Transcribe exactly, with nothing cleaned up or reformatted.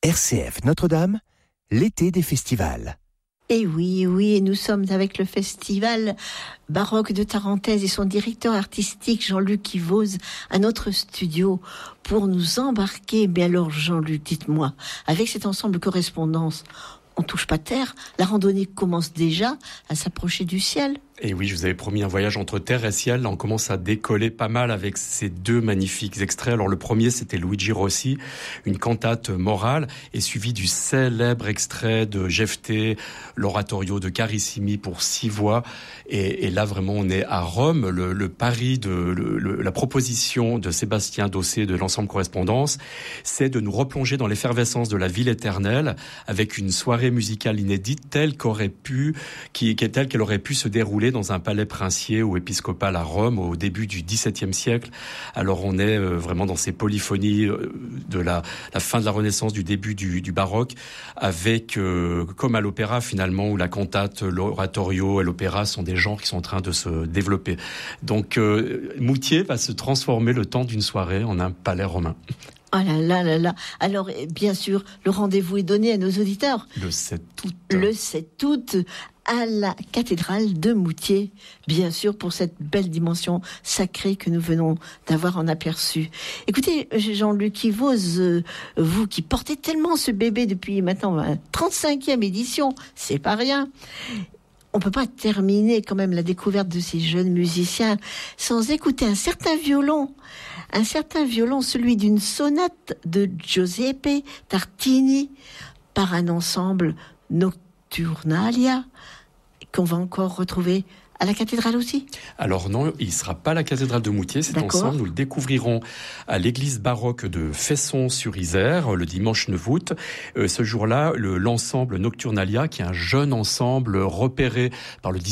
R C F Notre-Dame, l'été des festivals. Et oui, oui, nous sommes avec le festival baroque de Tarentaise et son directeur artistique Jean-Luc Yvoz à notre studio pour nous embarquer. Mais alors Jean-Luc, dites-moi, avec cet ensemble correspondance, on touche pas terre, la randonnée commence déjà à s'approcher du ciel. Et oui, je vous avais promis un voyage entre terre et ciel. Là, on commence à décoller pas mal avec ces deux magnifiques extraits. Alors, le premier, c'était Luigi Rossi, une cantate morale, et suivi du célèbre extrait de Jephté, l'oratorio de Carissimi pour six voix. Et, et là, vraiment, on est à Rome. Le, le pari de le, le, la proposition de Sébastien Dossé de l'ensemble Correspondance, c'est de nous replonger dans l'effervescence de la ville éternelle avec une soirée musicale inédite telle qu'aurait pu, qui, qui est telle qu'elle aurait pu se dérouler dans un palais princier ou épiscopal à Rome au début du dix-septième siècle. Alors on est euh, vraiment dans ces polyphonies euh, de la, la fin de la Renaissance, du début du, du baroque, avec, euh, comme à l'opéra finalement, où la cantate, l'oratorio et l'opéra sont des genres qui sont en train de se développer. Donc euh, Moutier va se transformer le temps d'une soirée en un palais romain. Oh là là là là. Alors, bien sûr, le rendez-vous est donné à nos auditeurs. Le sept août. Le sept août, à la cathédrale de Moutier, bien sûr, pour cette belle dimension sacrée que nous venons d'avoir en aperçu. Écoutez, Jean-Luc Yvoz, euh, vous qui portez tellement ce bébé depuis maintenant la trente-cinquième édition, c'est pas rien. On peut pas terminer quand même la découverte de ces jeunes musiciens sans écouter un certain violon. Un certain violon, celui d'une sonate de Giuseppe Tartini par un ensemble Nocturnalia qu'on va encore retrouver à la cathédrale aussi. Alors non, il ne sera pas à la cathédrale de Moutier, cet D'accord. ensemble. Nous le découvrirons à l'église baroque de Fesson-sur-Isère, le dimanche neuf août. Euh, ce jour-là, le, l'ensemble Nocturnalia, qui est un jeune ensemble repéré par le